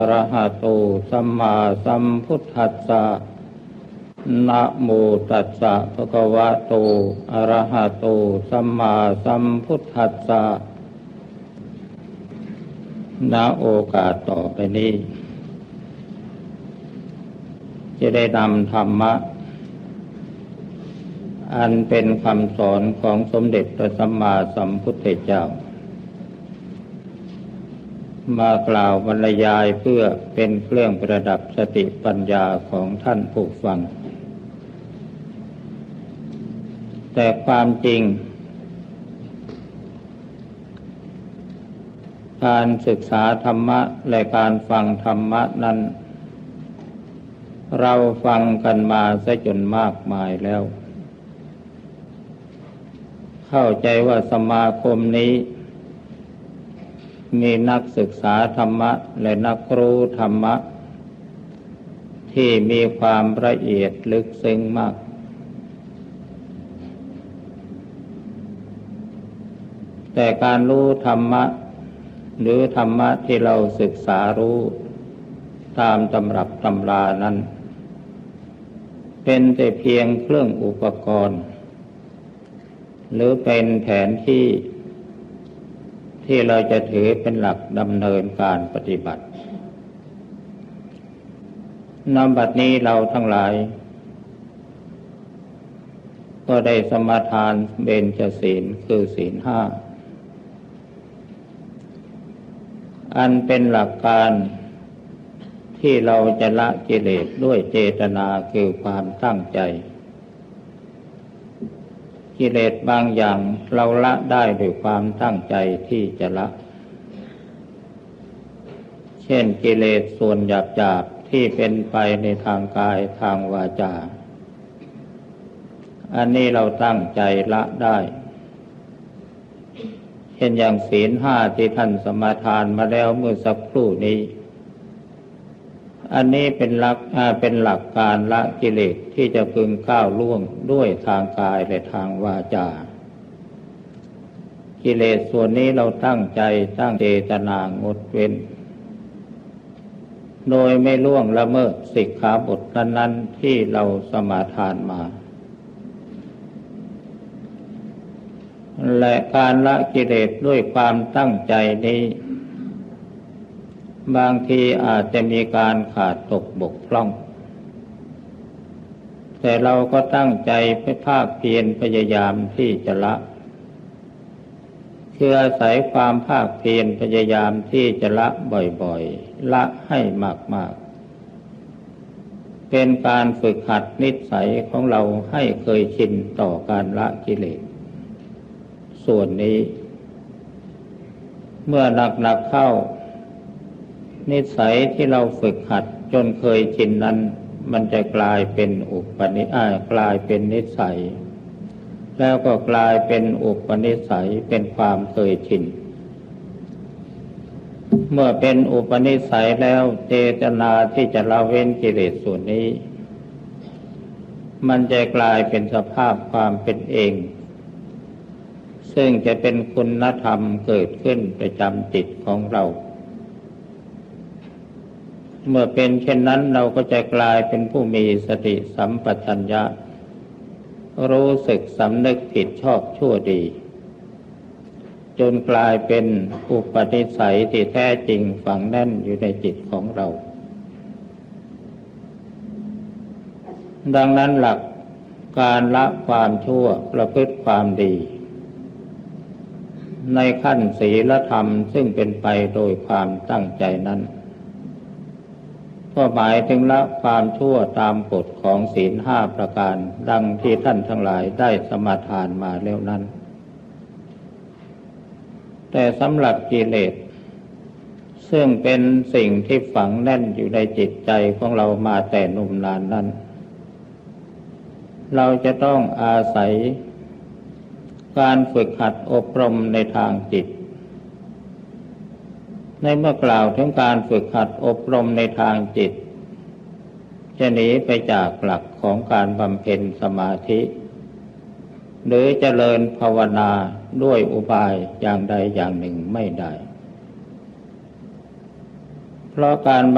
อะระหะโตสัมมาสัมพุทธัสสะนะโมตัสสะภะคะวะโตอะระหะโตสัมมาสัมพุทธัสสะณโอกาสต่อไปนี้จะได้นำธรรมะอันเป็นคำสอนของสมเด็จพระสัมมาสัมพุทธเจ้ามากล่าวบรรยายเพื่อเป็นเครื่องประดับสติปัญญาของท่านผู้ฟังแต่ความจริงการศึกษาธรรมะและการฟังธรรมะนั้นเราฟังกันมาซะจนมากมายแล้วเข้าใจว่าสมาคมนี้มีนักศึกษาธรรมะและนักรู้ธรรมะที่มีความละเอียดลึกซึ้งมากแต่การรู้ธรรมะหรือธรรมะที่เราศึกษารู้ตามตำรับตำรานั้นเป็นแต่เพียงเครื่องอุปกรณ์หรือเป็นแผนที่เราจะถือเป็นหลักดำเนินการปฏิบัติณ บัดนี้เราทั้งหลายก็ได้สมาทานเบญจศีลคือศีลห้าอันเป็นหลักการที่เราจะละกิเลสด้วยเจตนาคือความตั้งใจกิเลสบางอย่างเราละได้ด้วยความตั้งใจที่จะละเช่นกิเลสส่วนหยาบๆที่เป็นไปในทางกายทางวาจาอันนี้เราตั้งใจละได้เช่นอย่างศีลห้าที่ท่านสมาทานมาแล้วเมื่อสักครู่นี้อันนี้เป็นหลักการละกิเลสที่จะพึงก้าวล่วงด้วยทางกายและทางวาจากิเลสส่วนนี้เราตั้งใจตั้งเจตนางดเว้นโดยไม่ล่วงละเมิดสิกขาบทนั้นๆที่เราสมาทานมาและการละกิเลสด้วยความตั้งใจนี้บางทีอาจจะมีการขาดตกบกพร่องแต่เราก็ตั้งใจภาคเพียรพยายามที่จะละคืออาศัยความภาคเพียรพยายามที่จะละบ่อยๆละให้มากๆเป็นการฝึกหัดนิสัยของเราให้เคยชินต่อการละกิเลสส่วนนี้เมื่อหนักๆเข้านิสัยที่เราฝึกหัดจนเคยชินนั้นมันจะกลายเป็นกลายเป็นนิสัยแล้วก็กลายเป็นอุปนิสัยเป็นความเคยชินเมื่อเป็นอุปนิสัยแล้วเจตนาที่จะละเว้นกิเลสส่วนนี้มันจะกลายเป็นสภาพความเป็นเองซึ่งจะเป็นคุณธรรมเกิดขึ้นประจำจิตของเราเมื่อเป็นเช่นนั้นเราก็จะกลายเป็นผู้มีสติสัมปชัญญะรู้สึกสำนึกผิดชอบชั่วดีจนกลายเป็นอุปนิสัยที่แท้จริงฝังแน่นอยู่ในจิตของเราดังนั้นหลักการละความชั่วประพฤติความดีในขั้นศีลธรรมซึ่งเป็นไปโดยความตั้งใจนั้นก็หมายถึงละความชั่วตามกฎของศีลห้าประการดังที่ท่านทั้งหลายได้สมาทานมาแล้วนั้นแต่สำหรับกิเลสซึ่งเป็นสิ่งที่ฝังแน่นอยู่ในจิตใจของเรามาแต่หนุ่มนานนั้นเราจะต้องอาศัยการฝึกหัดอบรมในทางจิตในเมื่อกล่าวถึงการฝึกหัดอบรมในทางจิตจะหนีไปจากหลักของการบำเพ็ญสมาธิหรือเจริญภาวนาด้วยอุบายอย่างใดอย่างหนึ่งไม่ได้เพราะการ